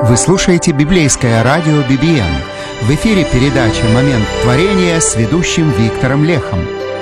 Вы слушаете библейское радио BBN. В эфире передача «Момент творения» с ведущим Виктором Лехом.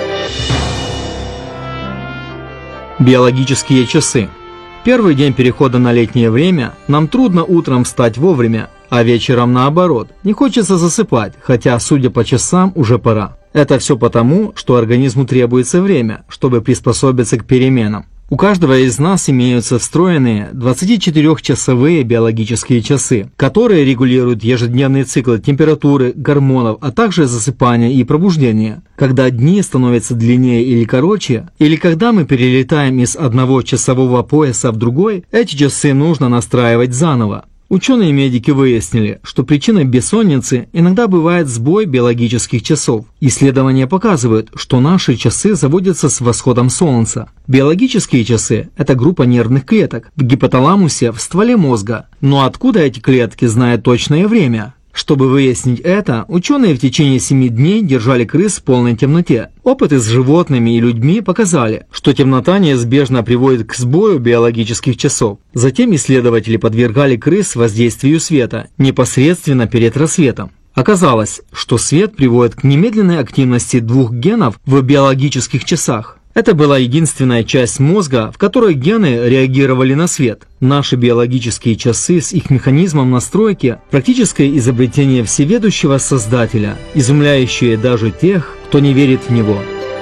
Биологические часы. Первый день перехода на летнее время нам трудно утром встать вовремя, а вечером наоборот. Не хочется засыпать, хотя, судя по часам, уже пора. Это все потому, что организму требуется время, чтобы приспособиться к переменам. У каждого из нас имеются встроенные 24-часовые биологические часы, которые регулируют ежедневный цикл температуры, гормонов, а также засыпания и пробуждения. Когда дни становятся длиннее или короче, или когда мы перелетаем из одного часового пояса в другой, эти часы нужно настраивать заново. Ученые-медики выяснили, что причиной бессонницы иногда бывает сбой биологических часов. Исследования показывают, что наши часы заводятся с восходом Солнца. Биологические часы – это группа нервных клеток в гипоталамусе в стволе мозга. Но откуда эти клетки знают точное время? Чтобы выяснить это, ученые в течение 7 дней держали крыс в полной темноте. Опыты с животными и людьми показали, что темнота неизбежно приводит к сбою биологических часов. Затем исследователи подвергали крыс воздействию света непосредственно перед рассветом. Оказалось, что свет приводит к немедленной активности 2 генов в биологических часах. Это была единственная часть мозга, в которой гены реагировали на свет. Наши биологические часы с их механизмом настройки – практическое изобретение всеведущего Создателя, изумляющее даже тех, кто не верит в Него.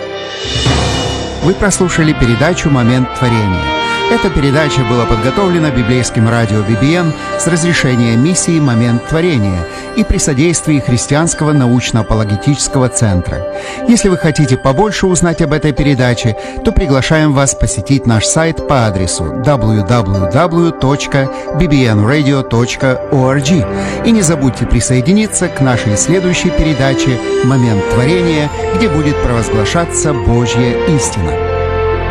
Вы прослушали передачу «Момент творения». Эта передача была подготовлена библейским радио BBN с разрешения миссии «Момент творения» и при содействии Христианского научно-апологетического центра. Если вы хотите побольше узнать об этой передаче, то приглашаем вас посетить наш сайт по адресу www.bbnradio.org. И не забудьте присоединиться к нашей следующей передаче «Момент творения», где будет провозглашаться Божья истина.